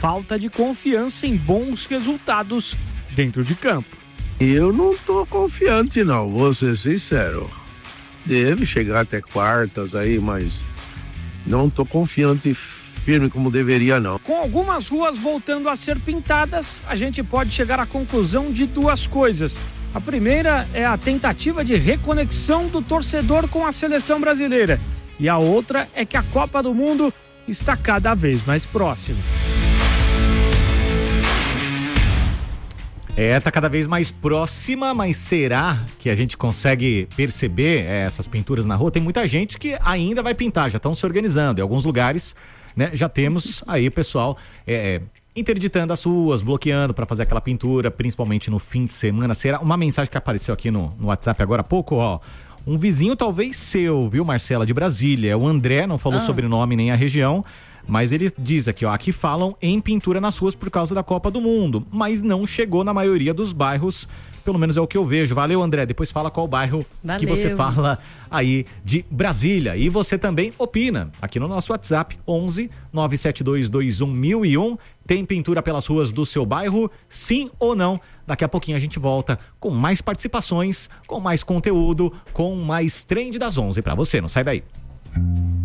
falta de confiança em bons resultados dentro de campo. Eu não tô confiante não, vou ser sincero. Deve chegar até quartas aí, mas não tô confiante firme como deveria não. Com algumas ruas voltando a ser pintadas, a gente pode chegar à conclusão de duas coisas. A primeira é a tentativa de reconexão do torcedor com a seleção brasileira. E a outra é que a Copa do Mundo está cada vez mais próxima. Tá cada vez mais próxima, mas será que a gente consegue perceber essas pinturas na rua? Tem muita gente que ainda vai pintar, já estão se organizando. Em alguns lugares, né, já temos aí o pessoal interditando as ruas, bloqueando para fazer aquela pintura, principalmente no fim de semana. Será uma mensagem que apareceu aqui no WhatsApp agora há pouco, ó. Um vizinho talvez seu, viu, Marcela, de Brasília. O André não falou sobrenome nem a região. Mas ele diz aqui, ó, aqui falam em pintura nas ruas por causa da Copa do Mundo, mas não chegou na maioria dos bairros, pelo menos é o que eu vejo. Valeu, André, depois fala qual bairro que você fala aí de Brasília. E você também opina aqui no nosso WhatsApp, 11 97221 1001. Tem pintura pelas ruas do seu bairro, sim ou não? Daqui a pouquinho a gente volta com mais participações, com mais conteúdo, com mais Trend das 11 pra você, não sai daí.